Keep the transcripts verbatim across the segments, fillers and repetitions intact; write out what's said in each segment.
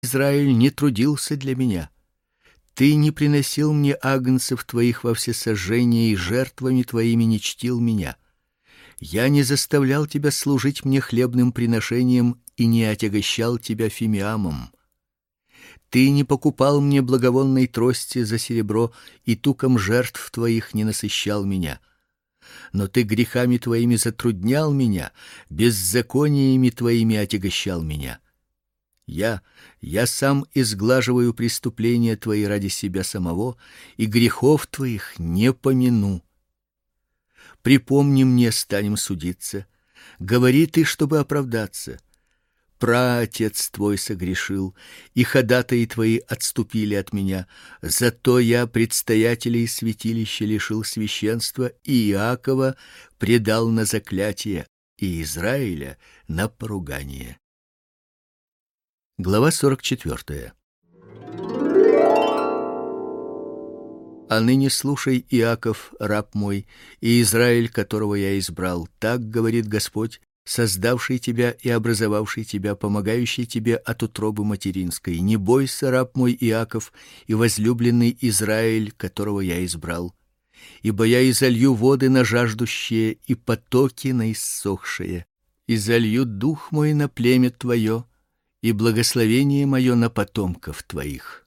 Израиль, не трудился для меня. Ты не приносил мне агнцев твоих во всесожжение и жертвами твоими не чтил меня. Я не заставлял тебя служить мне хлебным приношением и не отягощал тебя фимиамом. Ты не покупал мне благовонной трости за серебро и туком жертв твоих не насыщал меня. Но ты грехами твоими затруднял меня, беззакониями твоими отягощал меня. Я, я сам изглаживаю преступления твои ради себя самого, и грехов твоих не помяну. Припомни мне, станем судиться. Говори ты, чтобы оправдаться. Праотец твой согрешил, и ходатаи твои отступили от меня. Зато я предстоятелей святилища лишил священства, и Иакова предал на заклятие, и Израиля на поругание. Глава сорок четвёртая. А ныне слушай, Иаков, раб мой, и Израиль, которого я избрал. Так говорит Господь, создавший тебя и образовавший тебя, помогающий тебе от утробы материнской. Не бойся, раб мой Иаков, и возлюбленный Израиль, которого я избрал. Ибо я изолью воды на жаждущие и потоки на иссохшие. И залью дух мой на племя твое, и благословение мое на потомков твоих.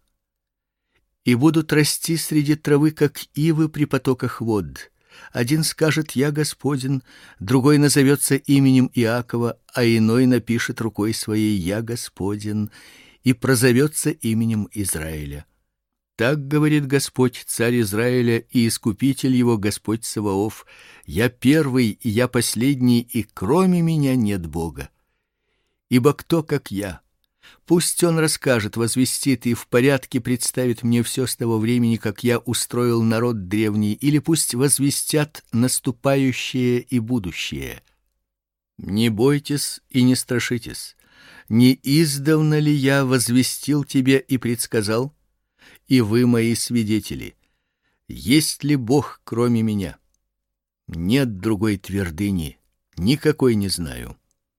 И будут расти среди травы, как ивы при потоках вод. Один скажет: я Господин, другой назовется именем Иакова, а иной напишет рукой своей: я Господин, и прозовется именем Израиля. Так говорит Господь, царь Израиля и искупитель его, Господь Саваоф: я первый и я последний, и кроме меня нет Бога. Ибо кто как я? Пусть он расскажет, возвестит и в порядке представит мне все с того времени, как я устроил народ древний, или пусть возвестят наступающее и будущее. Не бойтесь и не страшитесь. Не издавна ли я возвестил тебе и предсказал? И вы мои свидетели. Есть ли Бог кроме меня? Нет другой твердыни, никакой не знаю.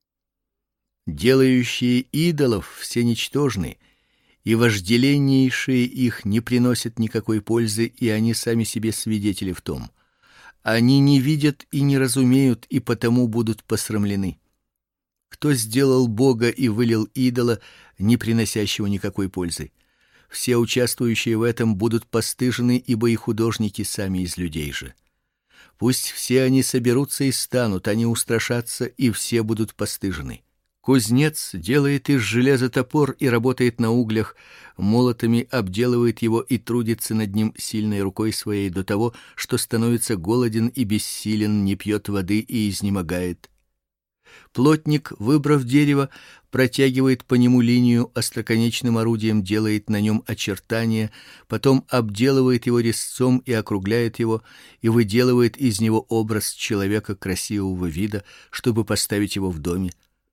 Делающие идолов все ничтожны, и вожделеннейшие их не приносят никакой пользы, и они сами себе свидетели в том. Они не видят и не разумеют, и потому будут посрамлены. Кто сделал Бога и вылил идола, не приносящего никакой пользы? Все участвующие в этом будут постыжены, ибо и художники сами из людей же. Пусть все они соберутся и станут, они устрашатся, и все будут постыжены. Кузнец делает из железа топор и работает на углях, молотами обделывает его и трудится над ним сильной рукой своей до того, что становится голоден и бессилен, не пьет воды и изнемогает. Плотник, выбрав дерево, протягивает по нему линию, остроконечным орудием делает на нем очертания, потом обделывает его резцом и округляет его, и выделывает из него образ человека красивого вида, чтобы поставить его в доме.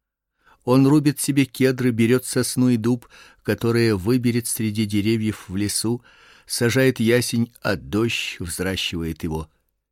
Он рубит себе кедры, берет сосну и дуб, которые выберет среди деревьев в лесу, сажает ясень, а дождь взращивает его.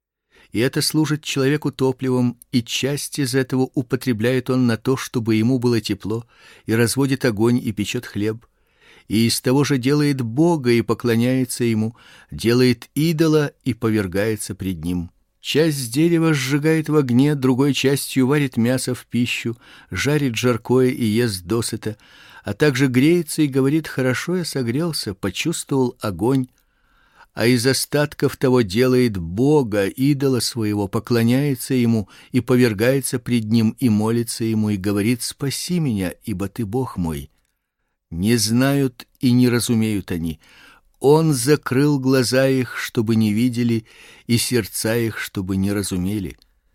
И это служит человеку топливом, и часть из этого употребляет он на то, чтобы ему было тепло, и разводит огонь и печет хлеб. И из того же делает Бога и поклоняется ему, делает идола и повергается пред ним. Часть дерева сжигает в огне, другой частью варит мясо в пищу, жарит жаркое и ест досыта, а также греется и говорит: хорошо я согрелся, почувствовал огонь. А из остатков того делает Бога, идола своего, поклоняется ему и повергается пред ним и молится ему и говорит: спаси меня, ибо ты Бог мой. Не знают и не разумеют они. Он закрыл глаза их, чтобы не видели, и сердца их, чтобы не разумели.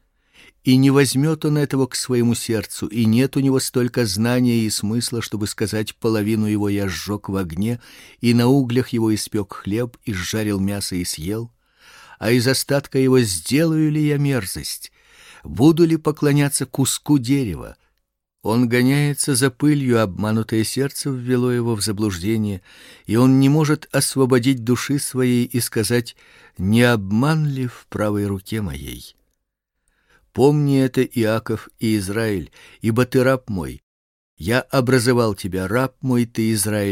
И не возьмет он этого к своему сердцу, и нет у него столько знания и смысла, чтобы сказать: половину его я сжег в огне, и на углях его испек хлеб, и сжарил мясо и съел. А из остатка его сделаю ли я мерзость? Буду ли поклоняться куску дерева? Он гоняется за пылью, обманутое сердце ввело его в заблуждение, и он не может освободить души своей и сказать: не обман ли в правой руке моей? Помни это, Иаков и Израиль, ибо ты раб мой. Я образовал тебя, раб мой ты, Израиль.